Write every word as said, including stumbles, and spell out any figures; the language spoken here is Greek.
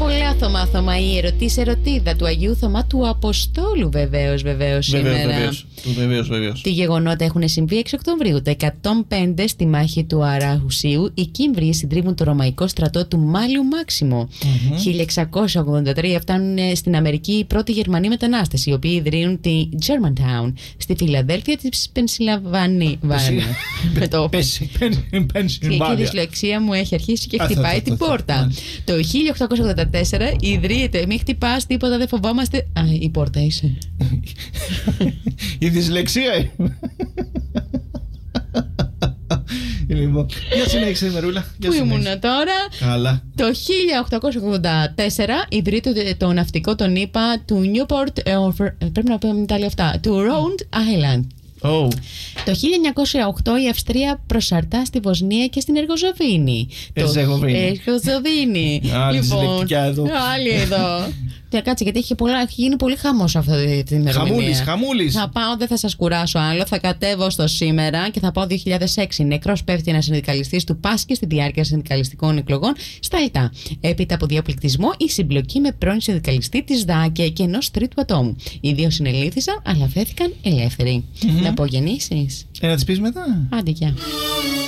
πολλά Θωμά Θωμά, η ερωτής ερωτίδα του Αγίου Θωμά του Αποστόλου, βεβαίως, βεβαίως σήμερα. Βεβαίως, βεβαίως, βεβαίως. Τι γεγονότα έχουν συμβεί έξι Οκτωβρίου. Το εκατόν πέντε στη μάχη του Αραχουσίου, οι Κίμβριοι συντρίβουν το ρωμαϊκό στρατό του Μάλιου Μάξιμο. Mm-hmm. χίλια εξακόσια ογδόντα τρία φτάνουν στην Αμερική οι πρώτοι Γερμανοί μετανάστες, οι οποίοι ιδρύουν τη Germantown στη Φιλαδέλφια της Πενσιλβανία. Με το. Και η δυσλεξία μου έχει αρχίσει και χτυπάει την πόρτα. Το χίλια οκτακόσια ογδόντα τέσσερα ιδρύεται. Μην χτυπάς τίποτα, δεν φοβόμαστε. Α, η πόρτα είσαι. Η δυσλεξία. Λοιπόν, για συνέχισε, Μερούλα. Πού ήμουν τώρα? Καλά. Το χίλια οκτακόσια ογδόντα τέσσερα ιδρύεται το ναυτικό των ΗΠΑ του Newport, πρέπει να πούμε τα αυτά, του Rhode Island. Oh. Το χίλια εννιακόσια οκτώ η Αυστρία προσαρτά στη Βοσνία και στην Εργοζοβίνη. Ερζεγοβίνη. Εργοζοβίνη. Άλλη λοιπόν, εδώ. Άλλη εδώ. Και κάτσε, γιατί έχει, πολλά, έχει γίνει πολύ χαμός αυτή την ημερομηνία. Χαμούλης, χαμούλης. Θα πάω, δεν θα σας κουράσω άλλο. Θα κατέβω στο σήμερα και θα πάω δύο χιλιάδες έξι. Νεκρός πέφτει ένας συνδικαλιστής του Πάσκη στη διάρκεια συνδικαλιστικών εκλογών στα Λιτά. Έπειτα από διαπληκτισμό, η συμπλοκή με πρώην συνδικαλιστή της ΔΑΚΕ και ενός τρίτου ατόμου. Οι δύο συνελήφθησαν, αλλά βρέθηκαν ελεύθεροι. Mm-hmm. Να πω γεννήσεις. Ε, να τις πεις μετά. Άντε, γεια.